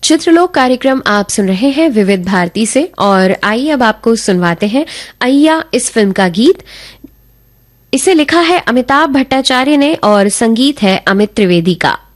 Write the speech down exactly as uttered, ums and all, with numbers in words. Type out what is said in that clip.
चित्रलोक कार्यक्रम आप सुन रहे हैं विविध भारती से, और आइए अब आपको सुनवाते हैं अय्या इस फिल्म का गीत। इसे लिखा है अमिताभ भट्टाचार्य ने और संगीत है अमित त्रिवेदी का।